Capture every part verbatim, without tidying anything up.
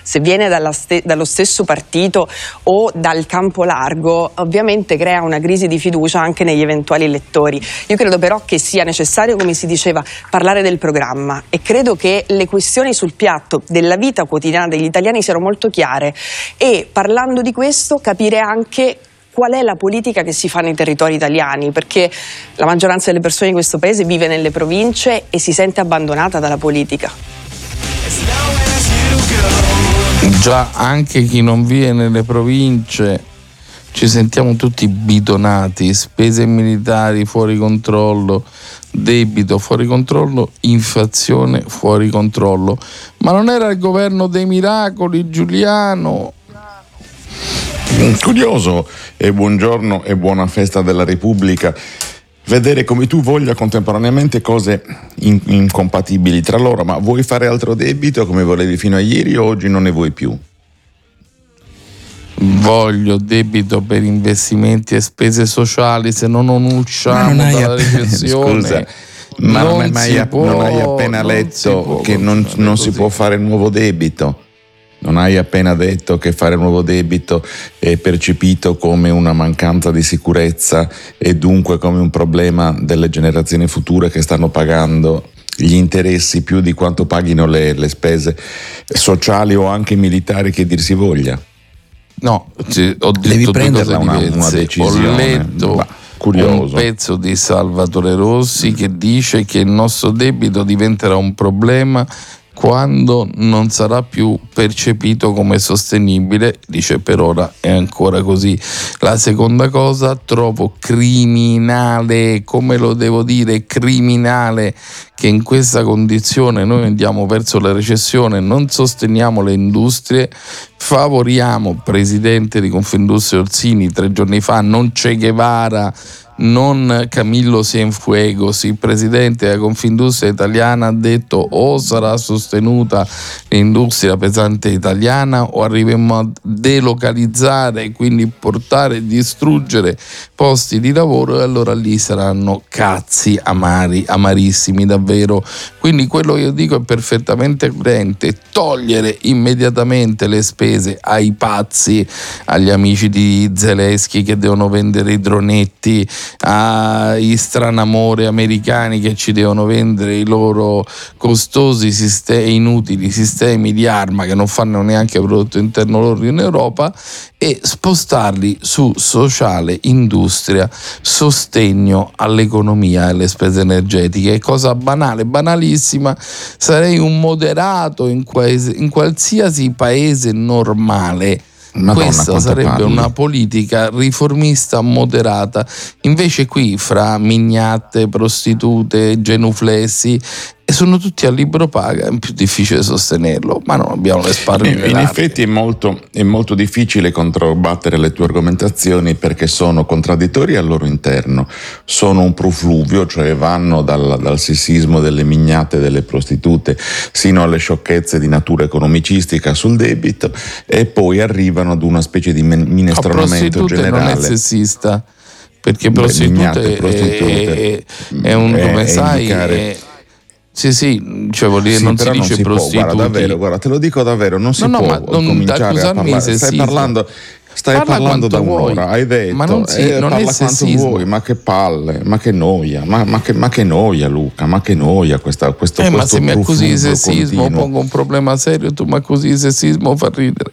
se viene dalla ste- dallo stesso partito o dal campo largo, ovviamente crea una crisi di fiducia anche negli eventuali elettori. Io credo però che sia necessario, come si diceva, parlare del programma, e credo che le questioni sul piatto della vita quotidiana degli italiani siano molto chiare, e parlando di questo capire anche qual è la politica che si fa nei territori italiani, perché la maggioranza delle persone di questo paese vive nelle province e si sente abbandonata dalla politica. Già, anche chi non vive nelle province, ci sentiamo tutti bidonati, spese militari fuori controllo, debito fuori controllo, inflazione fuori controllo. Ma non era il governo dei miracoli, Giuliano? Curioso, e buongiorno e buona festa della Repubblica, vedere come tu voglia contemporaneamente cose in- incompatibili tra loro. Ma vuoi fare altro debito come volevi fino a ieri o oggi non ne vuoi più? Voglio debito per investimenti e spese sociali, se no non usciamo non dalla app- recessione. Scusa, ma non, non, hai, si mai, può, non hai appena non letto può che non, non si può fare nuovo debito? Non hai appena detto che fare nuovo debito è percepito come una mancanza di sicurezza e dunque come un problema delle generazioni future che stanno pagando gli interessi più di quanto paghino le, le spese sociali o anche militari, che dir si voglia? No, cioè, ho detto Devi due prenderla cose una, diverse. una decisione. Ho letto bah, curioso. un pezzo di Salvatore Rossi che dice che il nostro debito diventerà un problema quando non sarà più percepito come sostenibile. Dice per ora è ancora così. La seconda cosa, trovo criminale, come lo devo dire, criminale, che in questa condizione noi andiamo verso la recessione, non sosteniamo le industrie, favoriamo, presidente di Confindustria Orsini tre giorni fa, non Che Guevara, non Camillo Cienfuegos, il presidente della Confindustria italiana, ha detto o sarà sostenuta l'industria pesante italiana o arriveremo a delocalizzare, quindi portare e distruggere posti di lavoro, e allora lì saranno cazzi amari, amarissimi davvero. Quindi quello che io dico è perfettamente coerente: togliere immediatamente le spese ai pazzi, agli amici di Zelensky che devono vendere i dronetti, ai stranamore americani che ci devono vendere i loro costosi e inutili sistemi di arma che non fanno neanche prodotto interno lordo in Europa, e spostarli su sociale, industria, sostegno all'economia e alle spese energetiche. È cosa banale, banalissima. Sarei un moderato in, quais- in qualsiasi paese normale. Madonna, questa sarebbe parli. Una politica riformista moderata. Invece qui, fra mignatte, prostitute, genuflessi, e sono tutti a libro paga, è più difficile sostenerlo, ma non abbiamo le spalle. In, in effetti è molto, è molto difficile controbattere le tue argomentazioni, perché sono contraddittorie al loro interno, sono un profluvio, cioè vanno dal, dal sessismo delle mignate delle prostitute sino alle sciocchezze di natura economicistica sul debito, e poi arrivano ad una specie di minestronamento generale. Non è sessista, perché prostitute, mignate, prostitute è, è, è un, come è, sai indicare... è, Sì, sì, cioè vuol dire, sì, non si dice non si prostituti. Può, guarda, davvero, guarda, te lo dico davvero, non si no, può no, non cominciare a parlare. Stai parlando, stai parla parlando da vuoi, un'ora, hai detto, ma non, si, eh, non parla è quanto sessismo. vuoi, ma che palle, ma che noia, ma, ma, che, ma che noia Luca, ma che noia questa, questo, eh, questo ma se mi accusi di sessismo continuo. Pongo un problema serio, tu mi accusi di sessismo, fa ridere.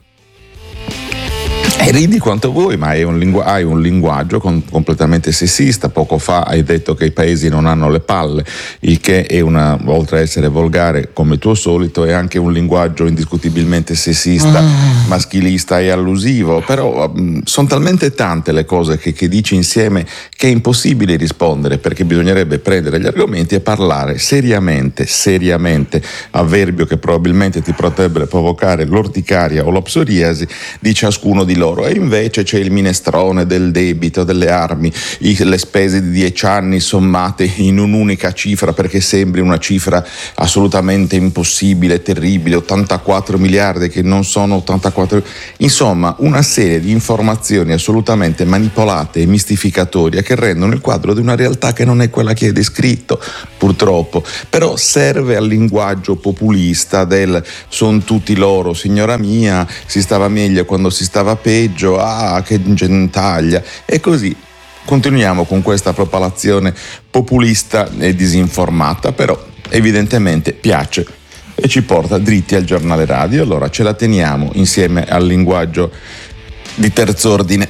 E ridi quanto vuoi, ma hai un, lingu- hai un linguaggio con- completamente sessista. Poco fa hai detto che i paesi non hanno le palle, il che è una, oltre a essere volgare come tuo solito, è anche un linguaggio indiscutibilmente sessista, mm. maschilista e allusivo. Però um, sono talmente tante le cose che, che dici insieme che è impossibile rispondere, perché bisognerebbe prendere gli argomenti e parlare seriamente, seriamente, avverbio che probabilmente ti potrebbe provocare l'orticaria o la psoriasi di ciascuno di loro. loro, e invece c'è il minestrone del debito, delle armi, i, le spese di dieci anni sommate in un'unica cifra perché sembri una cifra assolutamente impossibile, terribile, ottantaquattro miliardi che non sono ottantaquattro, insomma una serie di informazioni assolutamente manipolate e mistificatorie che rendono il quadro di una realtà che non è quella che è descritto, purtroppo. Però serve al linguaggio populista del son tutti loro, signora mia, si stava meglio quando si stava peggio, ah che gentaglia, e così continuiamo con questa propalazione populista e disinformata, però evidentemente piace e ci porta dritti al giornale radio. Allora ce la teniamo insieme al linguaggio di terz'ordine.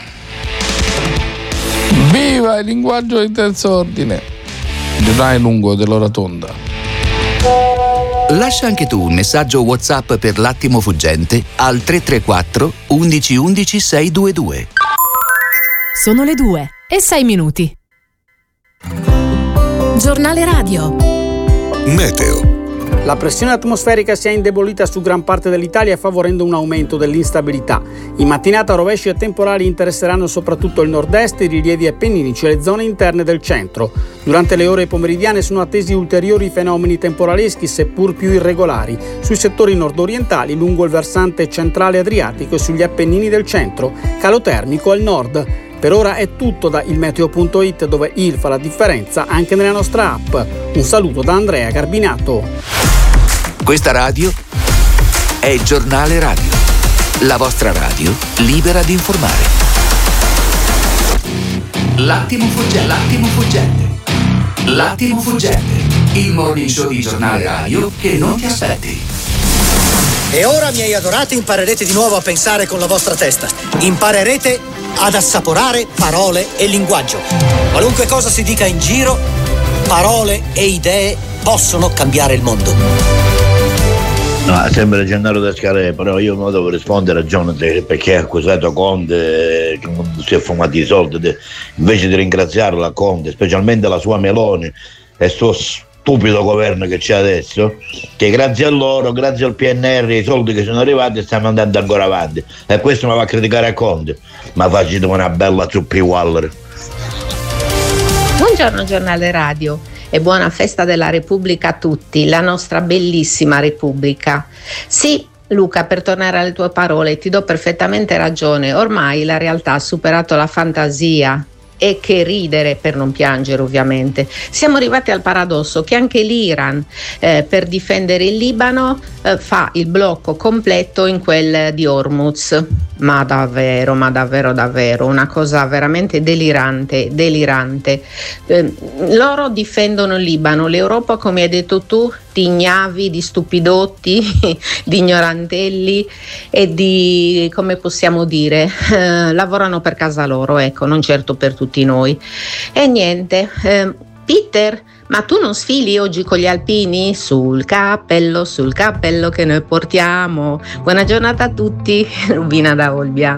Viva il linguaggio di terz'ordine! Giornale lungo dell'ora tonda. Lascia anche tu un messaggio WhatsApp per l'attimo fuggente al tre tre quattro undici undici seicentoventidue. Sono le due e sei minuti. Giornale radio. Meteo. La pressione atmosferica si è indebolita su gran parte dell'Italia, favorendo un aumento dell'instabilità. In mattinata rovesci e temporali interesseranno soprattutto il nord-est, i rilievi appenninici e le zone interne del centro. Durante le ore pomeridiane sono attesi ulteriori fenomeni temporaleschi, seppur più irregolari, sui settori nord-orientali, lungo il versante centrale adriatico e sugli Appennini del centro, calo termico al nord. Per ora è tutto da ilmeteo punto it, dove il fa la differenza anche nella nostra app. Un saluto da Andrea Garbinato. Questa radio è il Giornale Radio, la vostra radio libera di informare. L'attimo fuggente, l'attimo fuggente, l'attimo fuggente, il morning show di Giornale Radio che non ti aspetti. E ora, miei adorati, imparerete di nuovo a pensare con la vostra testa. Imparerete ad assaporare parole e linguaggio. Qualunque cosa si dica in giro, parole e idee possono cambiare il mondo. No, sembra Gennaro da Scalè, però io non devo rispondere a Jonathan perché ha accusato Conte che non si è fumato i soldi. Invece di ringraziarlo a Conte, specialmente la sua Meloni e il suo stupido governo che c'è adesso, che grazie a loro, grazie al P N R R, i soldi che sono arrivati stanno andando ancora avanti, e questo mi va a criticare a Conte, ma facciamo una bella zuppi Waller. Buongiorno Giornale Radio e buona festa della Repubblica a tutti, la nostra bellissima Repubblica. Sì, Luca, per tornare alle tue parole, ti do perfettamente ragione, ormai la realtà ha superato la fantasia. E che ridere, per non piangere ovviamente. Siamo arrivati al paradosso che anche l'Iran eh, per difendere il Libano eh, fa il blocco completo in quel di Hormuz. Ma davvero, ma davvero, davvero, una cosa veramente delirante, delirante. Eh, loro difendono il Libano, l'Europa, come hai detto tu, di ignavi, di stupidotti, di ignorantelli e di, come possiamo dire, eh, lavorano per casa loro, ecco, non certo per tutti noi. E niente, eh, Peter, ma tu non sfili oggi con gli alpini? Sul cappello, sul cappello che noi portiamo. Buona giornata a tutti, Rubina da Olbia.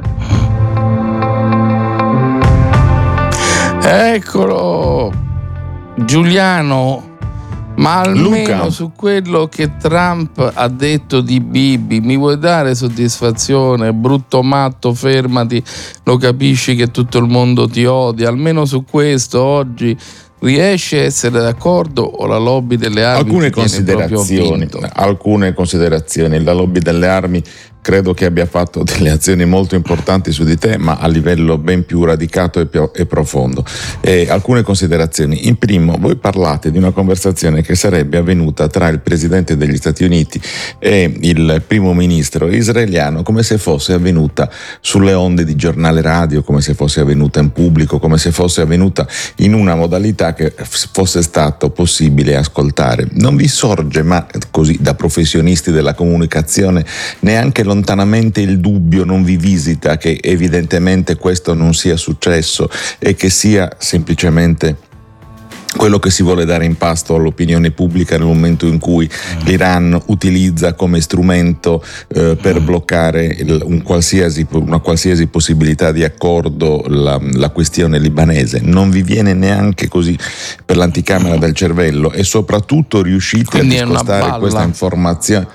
Eccolo, Giuliano. Ma almeno Luca, su quello che Trump ha detto di Bibi, mi vuoi dare soddisfazione? Brutto matto, fermati, lo capisci che tutto il mondo ti odia? Almeno su questo oggi riesci a essere d'accordo o la lobby delle armi? Alcune considerazioni, alcune considerazioni. La lobby delle armi credo che abbia fatto delle azioni molto importanti su di te, ma a livello ben più radicato e, più, e profondo. E alcune considerazioni. In primo, voi parlate di una conversazione che sarebbe avvenuta tra il Presidente degli Stati Uniti e il Primo Ministro israeliano come se fosse avvenuta sulle onde di giornale radio, come se fosse avvenuta in pubblico, come se fosse avvenuta in una modalità che fosse stato possibile ascoltare. Non vi sorge, ma così da professionisti della comunicazione, neanche lo lontanamente il dubbio non vi visita che evidentemente questo non sia successo e che sia semplicemente quello che si vuole dare in pasto all'opinione pubblica nel momento in cui l'Iran utilizza come strumento eh, per bloccare il, un qualsiasi, una qualsiasi possibilità di accordo la, la questione libanese. Non vi viene neanche così per l'anticamera del cervello, e soprattutto riuscite Quindi a discostare questa informazione.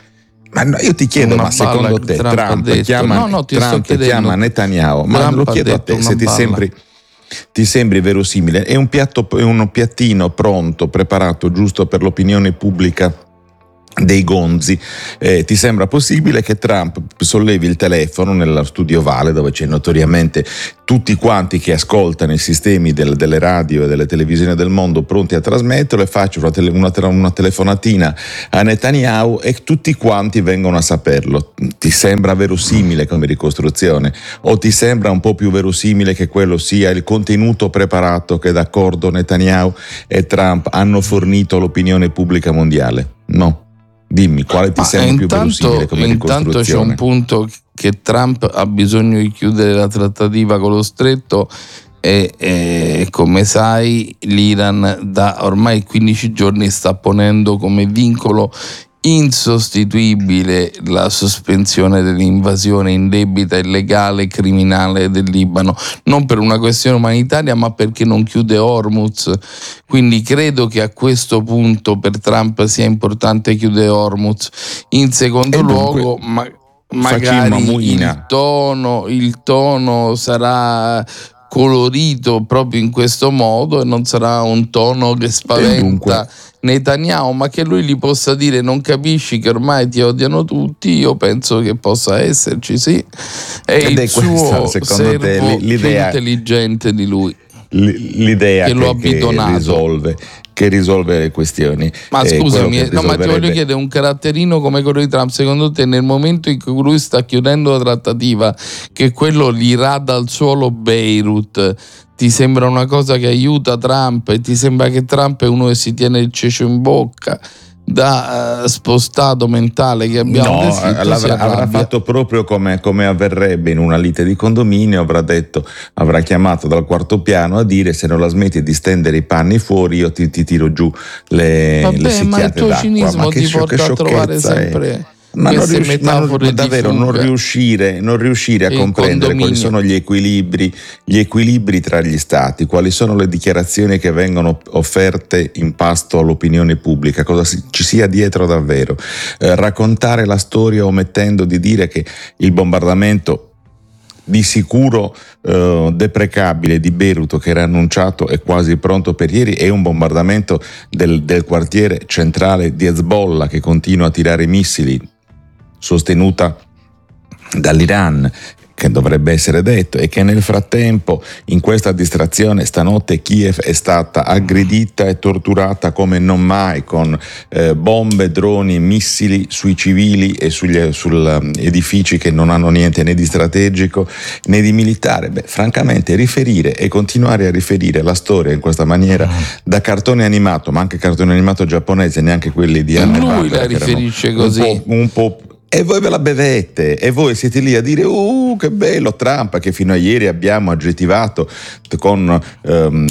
Ma no, io ti chiedo, ma secondo te Trump, Trump chiama, no, no, Trump chiama Netanyahu, ma Trump lo chiedo a te, se ti sembri, ti sembri verosimile? È un piatto, è un piattino pronto, preparato giusto per l'opinione pubblica dei gonzi. Eh, ti sembra possibile che Trump sollevi il telefono nello studio ovale, dove c'è notoriamente tutti quanti che ascoltano i sistemi del, delle radio e delle televisioni del mondo pronti a trasmetterlo, e faccia una, tele, una, una telefonatina a Netanyahu e tutti quanti vengono a saperlo? Ti sembra verosimile come ricostruzione, o ti sembra un po' più verosimile che quello sia il contenuto preparato che d'accordo Netanyahu e Trump hanno fornito all'opinione pubblica mondiale? No. Dimmi, quale ti Ma sembra intanto, più verosimile come ricostruzione? Intanto c'è un punto che Trump ha bisogno di chiudere la trattativa con lo stretto e, e come sai l'Iran da ormai quindici giorni sta ponendo come vincolo insostituibile la sospensione dell'invasione indebita, illegale e criminale del Libano, non per una questione umanitaria ma perché non chiude Hormuz. Quindi credo che a questo punto per Trump sia importante chiudere Hormuz. In secondo e luogo ma, magari il tono, il tono sarà colorito proprio in questo modo e non sarà un tono che spaventa Netanyahu, ma che lui gli possa dire non capisci che ormai ti odiano tutti. Io penso che possa esserci, sì, è Ed il è suo questa, secondo te, servo l'idea, più intelligente di lui, l'idea che, che, lo ha che risolve che risolve le questioni. Ma scusami, no, ma ti voglio chiedere un caratterino come quello di Trump. Secondo te, nel momento in cui lui sta chiudendo la trattativa, che quello li rada al suolo Beirut, ti sembra una cosa che aiuta Trump? E ti sembra che Trump è uno che si tiene il cecio in bocca da uh, spostato mentale che abbiamo? No, avrà, avrà fatto proprio come, come avverrebbe in una lite di condominio. Avrà detto, avrà chiamato dal quarto piano a dire: se non la smetti di stendere i panni fuori io ti, ti tiro giù le, Vabbè, le secchiate d'acqua. Ma il tuo d'acqua. cinismo ma ti che, porta che a trovare sempre è. Ma non, riusci- ma non, ma davvero non riuscire, non riuscire a comprendere quali sono gli equilibri, gli equilibri tra gli stati, quali sono le dichiarazioni che vengono offerte in pasto all'opinione pubblica, cosa si, ci sia dietro davvero. Eh, raccontare la storia omettendo di dire che il bombardamento di sicuro eh, deprecabile di Beirut, che era annunciato e quasi pronto per ieri, è un bombardamento del, del quartiere centrale di Hezbollah, che continua a tirare missili, sostenuta dall'Iran, che dovrebbe essere detto, e che nel frattempo, in questa distrazione, stanotte Kiev è stata aggredita e torturata come non mai, con eh, bombe, droni, missili sui civili e sugli sul, edifici che non hanno niente né di strategico né di militare. Beh, francamente, riferire e continuare a riferire la storia in questa maniera, da cartone animato, ma anche cartone animato giapponese, neanche quelli di Hanna lui la riferisce così un po', un po'. E voi ve la bevete, e voi siete lì a dire uh che bello Trump, che fino a ieri abbiamo aggettivato con um,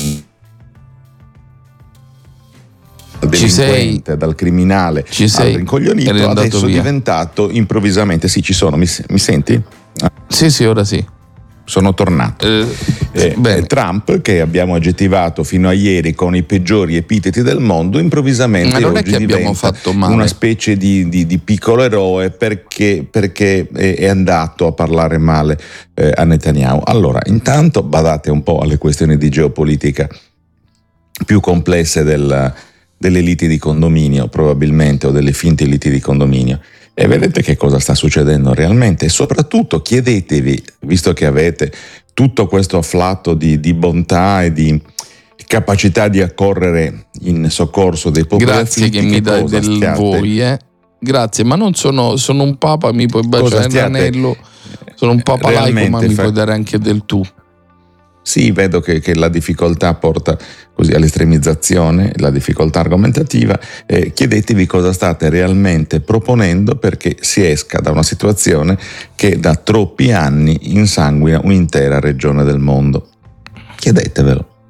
delinquente, dal criminale ci al sei, rincoglionito, adesso è diventato improvvisamente. Sì, ci sono, mi, mi senti? Sì, sì, ora sì. Sono tornato. Eh, eh, Trump, che abbiamo aggettivato fino a ieri con i peggiori epiteti del mondo, improvvisamente Ma non oggi è che diventa fatto male. una specie di, di, di piccolo eroe perché, perché è, è andato a parlare male eh, a Netanyahu. Allora, intanto badate un po' alle questioni di geopolitica più complesse del, delle liti di condominio, probabilmente, o delle finte liti di condominio. E vedete che cosa sta succedendo realmente, e soprattutto chiedetevi, visto che avete tutto questo afflato di, di bontà e di capacità di accorrere in soccorso dei popoli grazie afflitti, che mi dai del stiate... voi eh? Grazie, ma non sono, sono un papa, mi puoi baciare l'anello, sono un papa laico, ma mi fa... puoi dare anche del tu. Sì, vedo che, che la difficoltà porta così all'estremizzazione, la difficoltà argomentativa. Eh, chiedetevi cosa state realmente proponendo perché si esca da una situazione che da troppi anni insanguina un'intera regione del mondo. Chiedetevelo.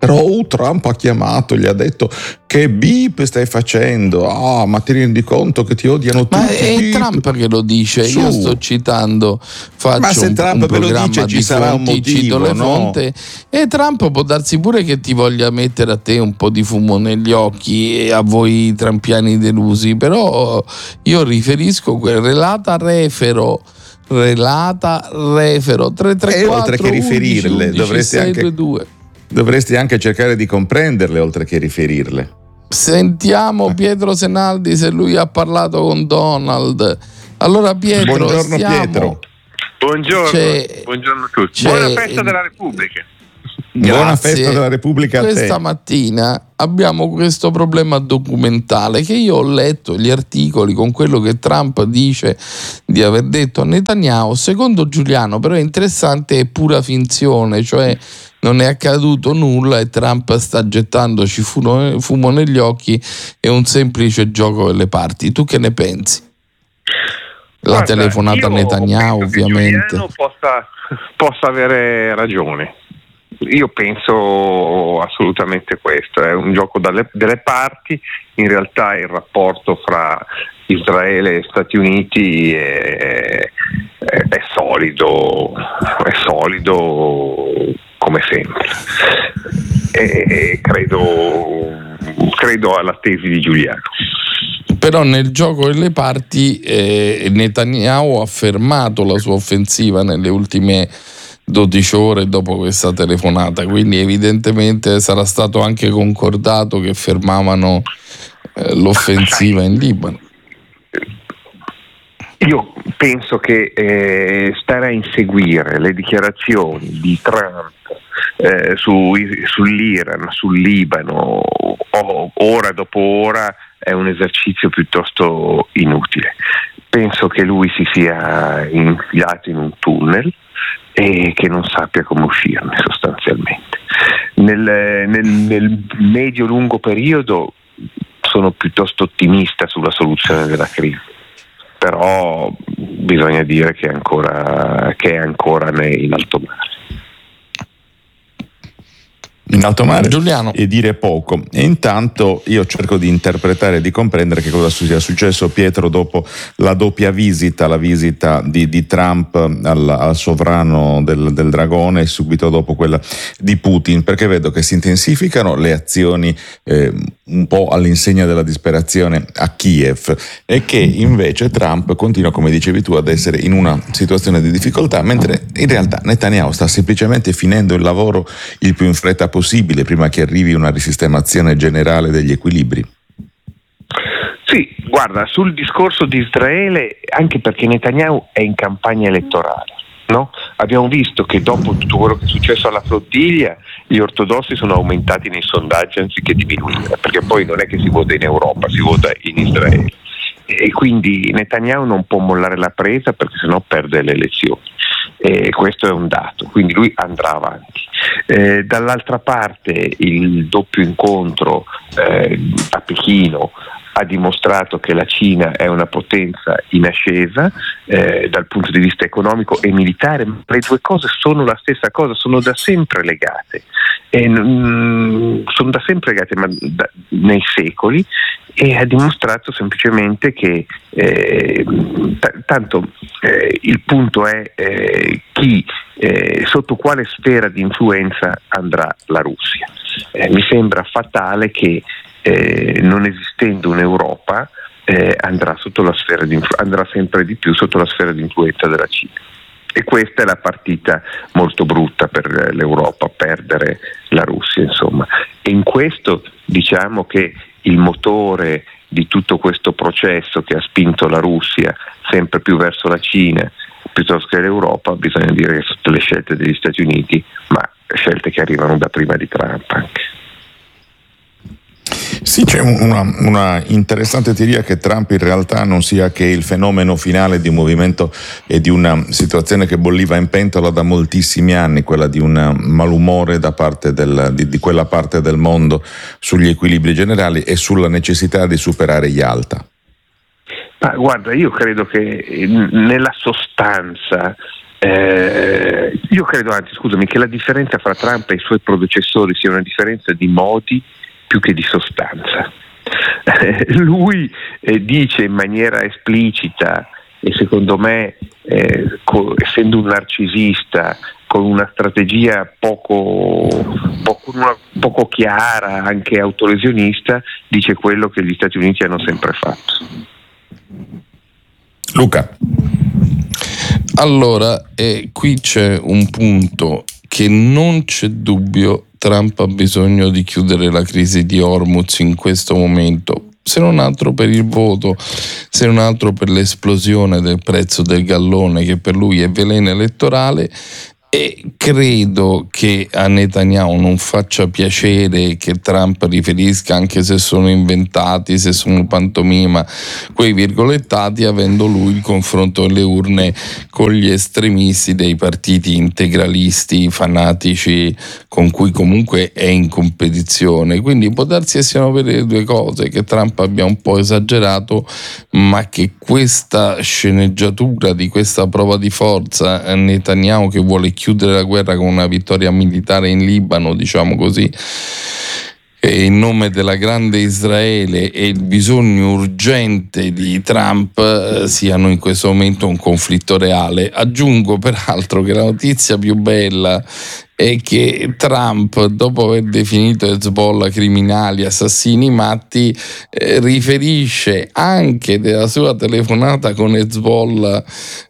Però uh, Trump ha chiamato, gli ha detto che beep stai facendo, ah ma ti rendi conto che ti odiano tutti? Ma è beep. Trump che lo dice, Su. io sto citando, faccio ma se un, Trump un programma dice, di ci sarà fonti, un motivo, cito le no? fonti, e Trump può darsi pure che ti voglia mettere a te un po' di fumo negli occhi e a voi trampiani delusi, però io riferisco quel relata refero relata refero tre tre quattro e oltre che riferirle undici, dovresti, sei, anche, due, due. dovresti anche cercare di comprenderle oltre che riferirle. Sentiamo Pietro Senaldi se lui ha parlato con Donald. Allora Pietro, buongiorno stiamo... Pietro. Buongiorno, c'è, buongiorno a tutti. Buona festa della Repubblica. Grazie. Buona festa della Repubblica a te. Questa mattina abbiamo questo problema documentale che io ho letto gli articoli con quello che Trump dice di aver detto a Netanyahu. Secondo Giuliano però è interessante, è pura finzione, cioè non è accaduto nulla e Trump sta gettandoci fumo, fumo negli occhi, è un semplice gioco delle parti. Tu che ne pensi? La Guarda, telefonata a Netanyahu ovviamente Giuliano possa, possa avere ragione. Io penso assolutamente questo, è un gioco dalle, delle parti. In realtà il rapporto fra Israele e Stati Uniti è, è, è solido, è solido come sempre, e, e credo, credo alla tesi di Giuliano. Però nel gioco delle parti eh, Netanyahu ha fermato la sua offensiva nelle ultime dodici ore dopo questa telefonata, quindi evidentemente sarà stato anche concordato che fermavano eh, l'offensiva in Libano. Io penso che eh, stare a inseguire le dichiarazioni di Trump eh, su, sull'Iran, sul Libano, o, ora dopo ora, è un esercizio piuttosto inutile. Penso che lui si sia infilato in un tunnel e che non sappia come uscirne sostanzialmente. Nel, nel, nel medio-lungo periodo sono piuttosto ottimista sulla soluzione della crisi, però bisogna dire che è ancora, che è ancora in alto mare. In alto mare Giuliano. E dire poco. E intanto io cerco di interpretare e di comprendere che cosa sia successo, Pietro, dopo la doppia visita, la visita di, di Trump al, al sovrano del, del dragone e subito dopo quella di Putin, perché vedo che si intensificano le azioni eh, un po' all'insegna della disperazione a Kiev e che invece Trump continua, come dicevi tu, ad essere in una situazione di difficoltà, mentre in realtà Netanyahu sta semplicemente finendo il lavoro il più in fretta possibile prima che arrivi una risistemazione generale degli equilibri. Sì, guarda, sul discorso di Israele, anche perché Netanyahu è in campagna elettorale, no? Abbiamo visto che dopo tutto quello che è successo alla flottiglia, gli ortodossi sono aumentati nei sondaggi anziché diminuire, perché poi non è che si vota in Europa, si vota in Israele. E quindi Netanyahu non può mollare la presa perché sennò perde le elezioni. E questo è un dato, quindi lui andrà avanti. Eh, dall'altra parte il doppio incontro eh, a Pechino ha dimostrato che la Cina è una potenza in ascesa eh, dal punto di vista economico e militare, ma le due cose sono la stessa cosa, sono da sempre legate, e, mm, sono da sempre legate ma da, nei secoli, e ha dimostrato semplicemente che eh, t- tanto eh, il punto è eh, chi eh, sotto quale sfera di influenza andrà la Russia. Eh, mi sembra fatale che Eh, non esistendo un'Europa eh, andrà, sotto la sfera di influ- andrà sempre di più sotto la sfera di influenza della Cina, e questa è la partita molto brutta per l'Europa, perdere la Russia, insomma. E in questo diciamo che il motore di tutto questo processo che ha spinto la Russia sempre più verso la Cina piuttosto che l'Europa, bisogna dire che sotto le scelte degli Stati Uniti, ma scelte che arrivano da prima di Trump anche. Sì, c'è una, una interessante teoria che Trump in realtà non sia che il fenomeno finale di un movimento e di una situazione che bolliva in pentola da moltissimi anni, quella di un malumore da parte del, di, di quella parte del mondo sugli equilibri generali e sulla necessità di superare Yalta. Ma guarda, io credo che nella sostanza Eh, io credo, anzi scusami, che la differenza fra Trump e i suoi predecessori sia una differenza di modi più che di sostanza. Eh, lui eh, dice in maniera esplicita e secondo me eh, co- essendo un narcisista con una strategia poco, poco, una, poco chiara, anche autolesionista, dice quello che gli Stati Uniti hanno sempre fatto. Luca. Allora, eh, qui c'è un punto che non c'è dubbio, Trump ha bisogno di chiudere la crisi di Hormuz in questo momento, se non altro per il voto, se non altro per l'esplosione del prezzo del gallone che per lui è veleno elettorale. E credo che a Netanyahu non faccia piacere che Trump riferisca, anche se sono inventati, se sono pantomima, quei virgolettati, avendo lui il confronto alle urne con gli estremisti dei partiti integralisti fanatici con cui comunque è in competizione. Quindi può darsi che siano vere le due cose, che Trump abbia un po' esagerato, ma che questa sceneggiatura di questa prova di forza, Netanyahu che vuole chiudere la guerra con una vittoria militare in Libano, diciamo così, e in nome della grande Israele, e il bisogno urgente di Trump eh, siano in questo momento un conflitto reale. Aggiungo peraltro che la notizia più bella è che Trump, dopo aver definito Hezbollah criminali, assassini, matti, eh, riferisce anche della sua telefonata con Hezbollah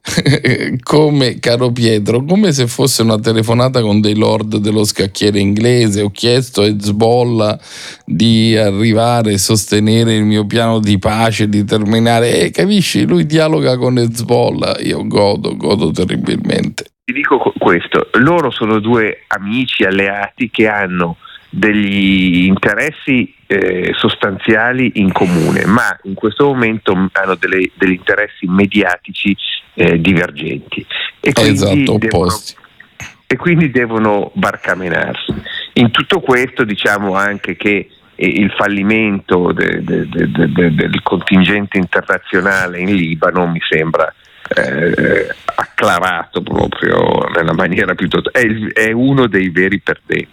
come, caro Pietro, come se fosse una telefonata con dei lord dello scacchiere inglese. Ho chiesto a Hezbollah di arrivare e sostenere il mio piano di pace, di terminare, e capisci, lui dialoga con Hezbollah. Io godo, godo terribilmente. Ti dico questo, loro sono due amici alleati che hanno degli interessi eh, sostanziali in comune, ma in questo momento hanno delle, degli interessi mediatici eh, divergenti e quindi, esatto, devono, opposti. e quindi devono barcamenarsi. In tutto questo diciamo anche che il fallimento de, de, de, de, de, del contingente internazionale in Libano mi sembra Eh, acclarato proprio nella maniera più totale. È, è uno dei veri perdenti.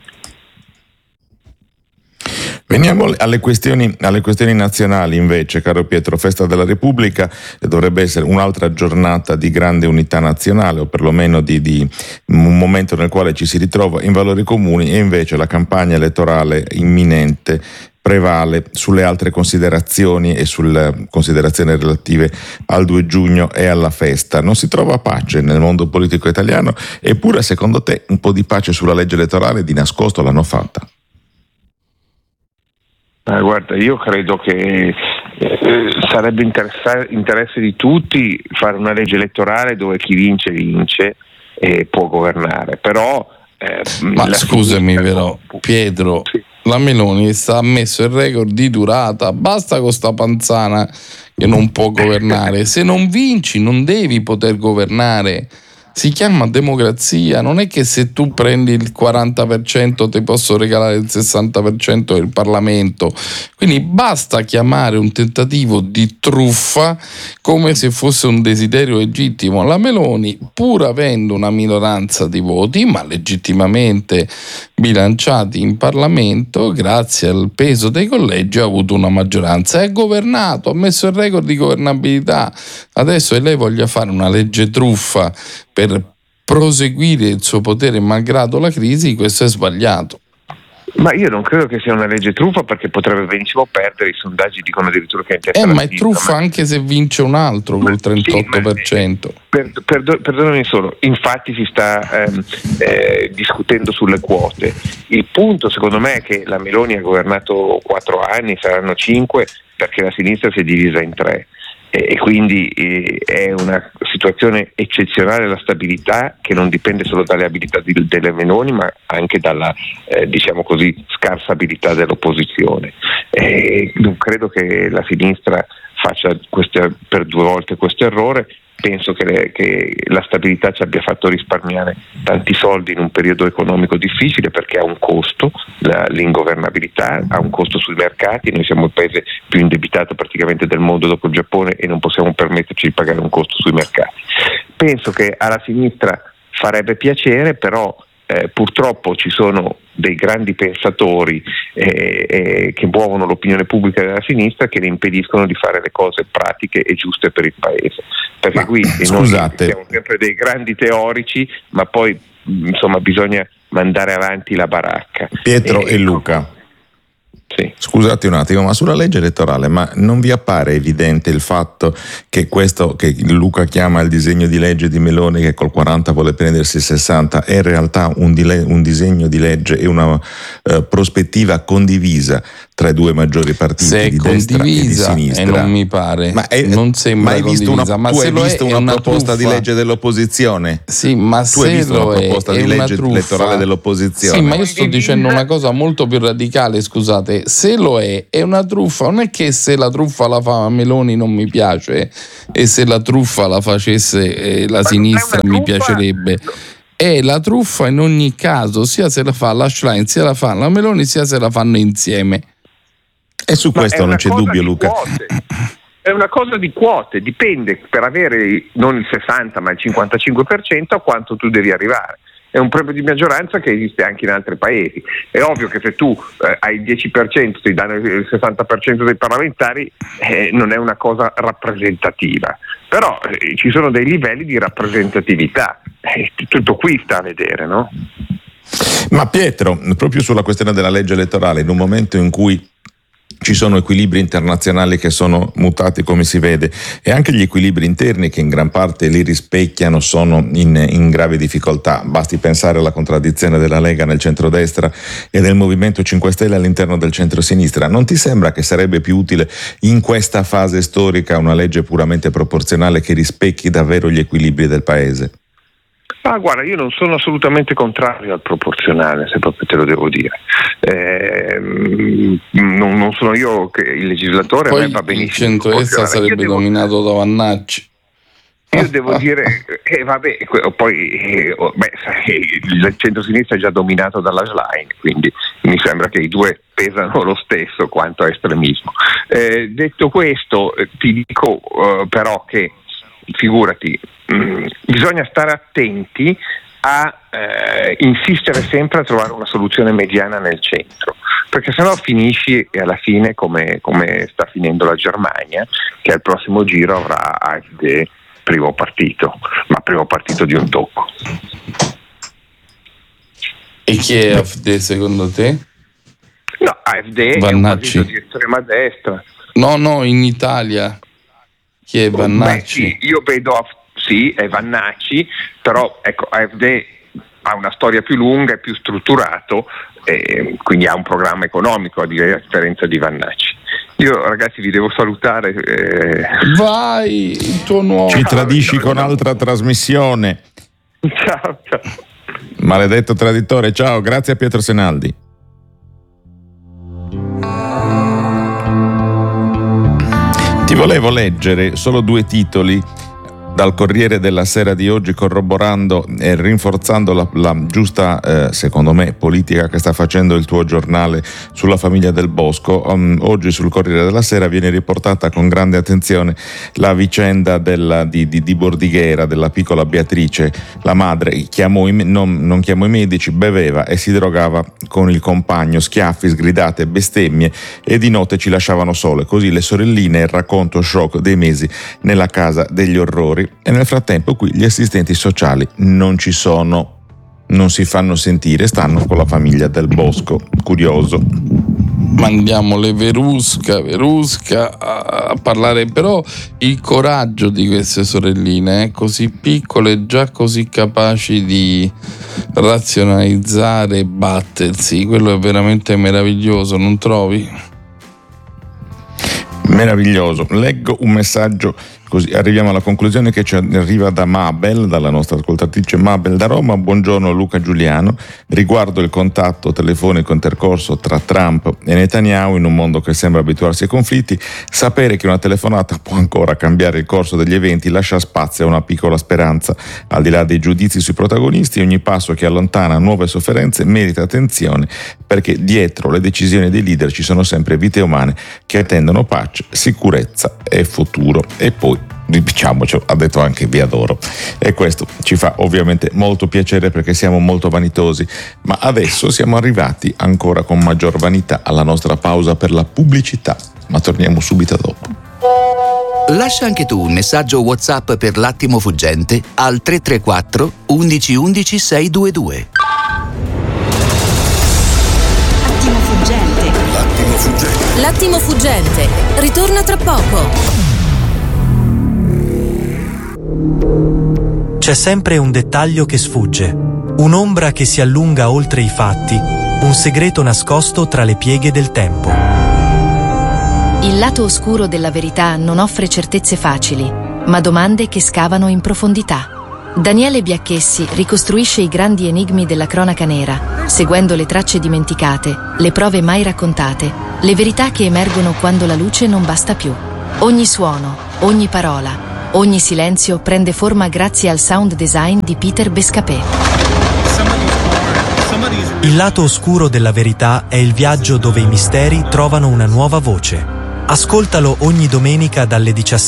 Veniamo alle questioni, alle questioni nazionali invece, caro Pietro. Festa della Repubblica dovrebbe essere un'altra giornata di grande unità nazionale, o perlomeno di, di un momento nel quale ci si ritrova in valori comuni, e invece la campagna elettorale imminente prevale sulle altre considerazioni e sulle considerazioni relative al due giugno e alla festa. Non si trova pace nel mondo politico italiano, eppure secondo te un po' di pace sulla legge elettorale di nascosto l'hanno fatta? Ah, guarda, io credo che eh, sarebbe interessa- interesse di tutti fare una legge elettorale dove chi vince vince e può governare, però eh, ma scusami però Pietro, sì. La Meloni sta ha messo il record di durata, basta con sta panzana che non può governare. Se non vinci non devi poter governare, si chiama democrazia. Non è che se tu prendi il quaranta per cento ti posso regalare il sessanta per cento del Parlamento. Quindi basta chiamare un tentativo di truffa come se fosse un desiderio legittimo. La Meloni, pur avendo una minoranza di voti, ma legittimamente bilanciati in Parlamento, grazie al peso dei collegi ha avuto una maggioranza, è governato, ha messo il record di governabilità. Adesso che lei voglia fare una legge truffa per proseguire il suo potere malgrado la crisi, questo è sbagliato. Ma io non credo che sia una legge truffa, perché potrebbe benissimo perdere. I sondaggi dicono addirittura che è interessante. Eh, ma è truffa ma... anche se vince un altro col trentotto per cento. Sì, per, per, perdonami solo, infatti si sta ehm, eh, discutendo sulle quote. Il punto secondo me è che la Meloni ha governato quattro anni, saranno cinque, perché la sinistra si è divisa in tre. E quindi eh, è una situazione eccezionale la stabilità, che non dipende solo dalle abilità di, delle Meloni, ma anche dalla eh, diciamo così scarsa abilità dell'opposizione. E non credo che la sinistra faccia queste, per due volte questo errore. Penso che, le, che la stabilità ci abbia fatto risparmiare tanti soldi in un periodo economico difficile, perché ha un costo, la, l'ingovernabilità ha un costo sui mercati. Noi siamo il paese più indebitato praticamente del mondo dopo il Giappone e non possiamo permetterci di pagare un costo sui mercati. Penso che alla sinistra farebbe piacere, però eh, purtroppo ci sono dei grandi pensatori eh, eh, che muovono l'opinione pubblica della sinistra, che ne impediscono di fare le cose pratiche e giuste per il paese, perché ma, qui scusate. noi siamo sempre dei grandi teorici, ma poi insomma bisogna mandare avanti la baracca. Pietro e, e Luca, sì. Scusate un attimo, ma sulla legge elettorale, ma non vi appare evidente il fatto che questo che Luca chiama il disegno di legge di Meloni, che col quaranta vuole prendersi il sessanta, è in realtà un, dile- un disegno di legge e una uh, prospettiva condivisa tra i due maggiori partiti se di destra e di sinistra? E non mi pare, ma è, non sembra ma hai visto una, ma tu se hai visto è, una, una proposta truffa. di legge dell'opposizione? Sì, ma tu se hai visto lo una proposta è, di è legge una elettorale dell'opposizione? Sì, ma io sto dicendo una cosa molto più radicale, scusate, se lo è, è una truffa, non è che se la truffa la fa Meloni non mi piace e se la truffa la facesse eh, la ma sinistra mi piacerebbe. È la truffa in ogni caso, sia se la fa la Schlein, sia la fa la Meloni, sia se la fanno insieme. E su ma questo non c'è dubbio, Luca. Quote. È una cosa di quote, dipende per avere non il sessanta ma il cinquantacinque per cento a quanto tu devi arrivare. È un premio di maggioranza che esiste anche in altri paesi. È ovvio che se tu eh, hai il dieci per cento, ti danno il sessanta per cento dei parlamentari, eh, non è una cosa rappresentativa. Però eh, ci sono dei livelli di rappresentatività. Eh, tutto qui sta a vedere, no? Ma Pietro, proprio sulla questione della legge elettorale, in un momento in cui ci sono equilibri internazionali che sono mutati, come si vede, e anche gli equilibri interni che in gran parte li rispecchiano sono in, in grave difficoltà. Basti pensare alla contraddizione della Lega nel centrodestra e del Movimento cinque Stelle all'interno del centrosinistra. Non ti sembra che sarebbe più utile in questa fase storica una legge puramente proporzionale che rispecchi davvero gli equilibri del Paese? Ah, guarda, io non sono assolutamente contrario al proporzionale, se proprio te lo devo dire. Eh, non, non sono io che il legislatore, poi a me va benissimo. Il centrodestra sarebbe devo, dominato da Vannacci. Io devo dire, eh, vabbè, poi eh, beh, il centro-sinistra è già dominato dalla Schlein, quindi mi sembra che i due pesano lo stesso quanto a estremismo. Eh, detto questo, eh, ti dico eh, però che, figurati, mh, bisogna stare attenti a eh, insistere sempre a trovare una soluzione mediana nel centro, perché sennò finisci e alla fine come, come sta finendo la Germania, che al prossimo giro avrà A F D primo partito, ma primo partito di un tocco. E chi è A F D secondo te? No, A F D Vannacci. È un partito di estrema destra. No, no, in Italia. Chi è Vannacci? Beh, sì, io vedo, sì, è Vannacci, però ecco, A F D ha una storia più lunga e più strutturato, e quindi ha un programma economico a differenza di Vannacci. Io ragazzi vi devo salutare. Eh... Vai, il tuo nuovo. Ci tradisci ciao, con ciao. Altra trasmissione. Ciao, ciao. Maledetto traditore, ciao, grazie a Pietro Senaldi. Ti volevo leggere solo due titoli dal Corriere della Sera di oggi, corroborando e rinforzando la, la giusta, eh, secondo me, politica che sta facendo il tuo giornale sulla famiglia Del Bosco. Um, oggi sul Corriere della Sera viene riportata con grande attenzione la vicenda della, di, di, di Bordighera, della piccola Beatrice. La madre chiamò i, non, non chiamò i medici, beveva e si drogava con il compagno, schiaffi, sgridate, bestemmie, e di notte ci lasciavano sole. Così le sorelline, il racconto shock dei mesi nella casa degli orrori. E nel frattempo qui gli assistenti sociali non ci sono, non si fanno sentire, stanno con la famiglia Del Bosco. Curioso. Mandiamo le Verusca, Verusca a parlare, però il coraggio di queste sorelline, eh, così piccole, già così capaci di razionalizzare e battersi, quello è veramente meraviglioso, non trovi? Meraviglioso. Leggo un messaggio, così arriviamo alla conclusione, che ci arriva da Mabel, dalla nostra ascoltatrice Mabel da Roma. Buongiorno Luca Giuliano, riguardo il contatto telefonico intercorso tra Trump e Netanyahu in un mondo che sembra abituarsi ai conflitti, sapere che una telefonata può ancora cambiare il corso degli eventi lascia spazio a una piccola speranza. Al di là dei giudizi sui protagonisti, ogni passo che allontana nuove sofferenze merita attenzione, perché dietro le decisioni dei leader ci sono sempre vite umane che attendono pace, sicurezza e futuro. E poi diciamocelo, ha detto anche vi adoro, e questo ci fa ovviamente molto piacere perché siamo molto vanitosi. Ma adesso siamo arrivati ancora con maggior vanità alla nostra pausa per la pubblicità, ma torniamo subito dopo. Lascia anche tu un messaggio WhatsApp per L'Attimo Fuggente al tre tre quattro undici undici seicentoventidue. L'attimo fuggente. L'attimo fuggente. L'attimo fuggente. Ritorna tra poco. C'è sempre un dettaglio che sfugge, un'ombra che si allunga oltre i fatti, un segreto nascosto tra le pieghe del tempo. Il lato oscuro della verità non offre certezze facili, ma domande che scavano in profondità. Daniele Biacchessi ricostruisce i grandi enigmi della cronaca nera, seguendo le tracce dimenticate, le prove mai raccontate, le verità che emergono quando la luce non basta più. Ogni suono, ogni parola, ogni silenzio prende forma grazie al sound design di Peter Bescapé. Il lato oscuro della verità è il viaggio dove i misteri trovano una nuova voce. Ascoltalo ogni domenica dalle diciassette